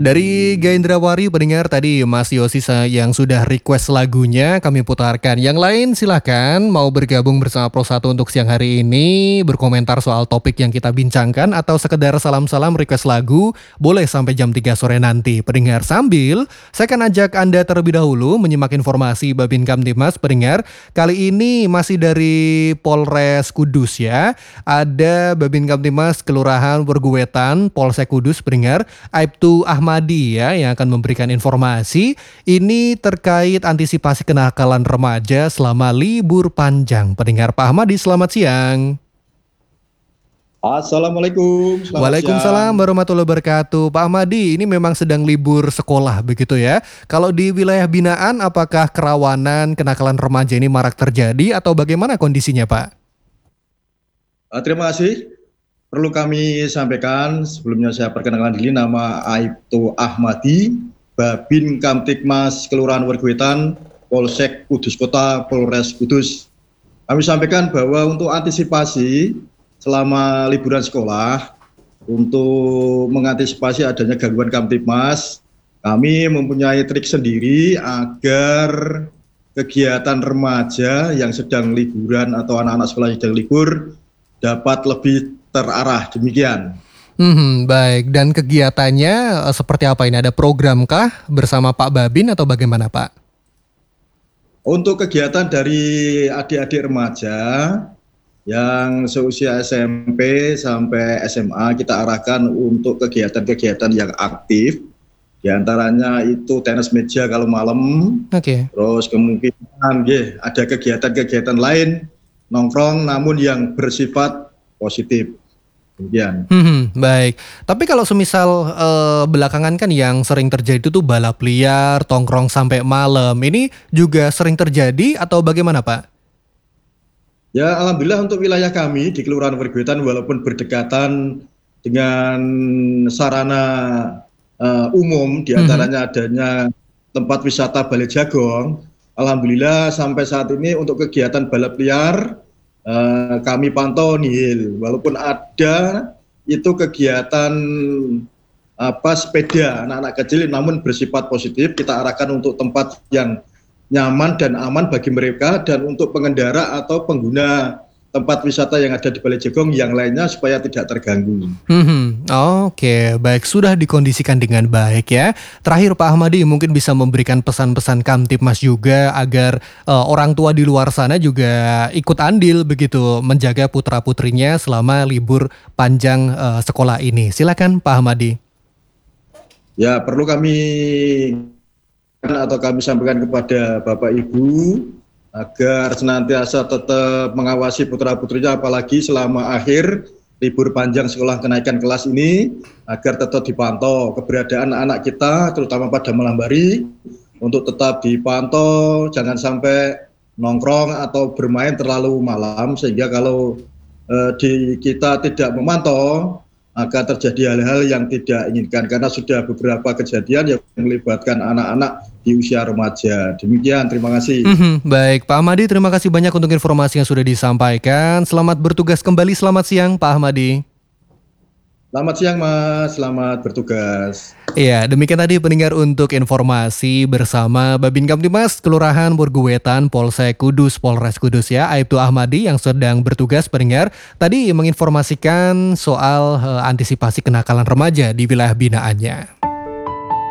Dari Gaindrawari pendengar tadi Mas Yosi yang sudah request lagunya kami putarkan. Yang lain silahkan mau bergabung bersama Pro 1 untuk siang hari ini, berkomentar soal topik yang kita bincangkan atau sekedar salam-salam request lagu, boleh sampai jam 3 sore nanti. Pendengar sambil, saya akan ajak Anda terlebih dahulu menyimak informasi Babin Kamtibmas pendengar. Kali ini masih dari Polres Kudus ya. Ada Babin Kamtibmas Kelurahan Werguwetan, Polsek Kudus pendengar, Aibtu Ahmadi ya yang akan memberikan informasi ini terkait antisipasi kenakalan remaja selama libur panjang. Pendengar Pak Ahmadi, selamat siang. Assalamualaikum, selamat Waalaikumsalam siang. warahmatullahi wabarakatuh. Pak Ahmadi, ini memang sedang libur sekolah begitu ya. Kalau di wilayah binaan, apakah kerawanan kenakalan remaja ini marak terjadi atau bagaimana kondisinya Pak? Terima kasih. Perlu kami sampaikan, sebelumnya saya perkenalkan diri, nama Aibtu Ahmadi, Babin Kamtibmas Kelurahan Werguwetan, Polsek Kudus Kota, Polres Kudus. Kami sampaikan bahwa untuk antisipasi selama liburan sekolah, untuk mengantisipasi adanya gangguan Kamtibmas, kami mempunyai trik sendiri agar kegiatan remaja yang sedang liburan atau anak-anak sekolah yang sedang libur dapat lebih terarah, demikian. Baik, dan kegiatannya seperti apa ini? Ada programkah bersama Pak Babin atau bagaimana Pak? Untuk kegiatan dari adik-adik remaja yang seusia SMP sampai SMA, kita arahkan untuk kegiatan-kegiatan yang aktif. Di antaranya itu tenis meja kalau malam, terus kemungkinan ada kegiatan-kegiatan lain, nongkrong namun yang bersifat positif. Demikian. Baik, tapi kalau semisal belakangan kan yang sering terjadi itu tuh balap liar, tongkrong sampai malam, ini juga sering terjadi atau bagaimana Pak? Ya, alhamdulillah untuk wilayah kami di Kelurahan Werguwetan walaupun berdekatan dengan sarana umum, diantaranya adanya tempat wisata Balai Jagong, alhamdulillah sampai saat ini untuk kegiatan balap liar kami pantau nihil, walaupun ada itu kegiatan sepeda anak-anak kecil namun bersifat positif, kita arahkan untuk tempat yang nyaman dan aman bagi mereka, dan untuk pengendara atau pengguna tempat wisata yang ada di Balai Jagong yang lainnya supaya tidak terganggu. Oke, baik, sudah dikondisikan dengan baik ya. Terakhir Pak Ahmadi mungkin bisa memberikan pesan-pesan Kamtibmas juga agar orang tua di luar sana juga ikut andil begitu menjaga putra-putrinya selama libur panjang sekolah ini. Silakan Pak Ahmadi. Ya, perlu kami sampaikan kepada Bapak Ibu agar senantiasa tetap mengawasi putra-putrinya, apalagi selama akhir libur panjang sekolah kenaikan kelas ini, agar tetap dipantau keberadaan anak kita, terutama pada malam hari, untuk tetap dipantau, jangan sampai nongkrong atau bermain terlalu malam, sehingga kalau kita tidak memantau, akan terjadi hal-hal yang tidak inginkan, karena sudah beberapa kejadian yang melibatkan anak-anak di usia remaja. Demikian, terima kasih. Baik, Pak Ahmadi, terima kasih banyak untuk informasi yang sudah disampaikan. Selamat bertugas kembali, selamat siang Pak Ahmadi. Selamat siang Mas, selamat bertugas. Iya, demikian tadi pendengar untuk informasi bersama Babin Kamtibmas Kelurahan Werguwetan, Polsek Kudus, Polres Kudus ya, Aibtu Ahmadi yang sedang bertugas pendengar. Tadi menginformasikan soal antisipasi kenakalan remaja di wilayah binaannya.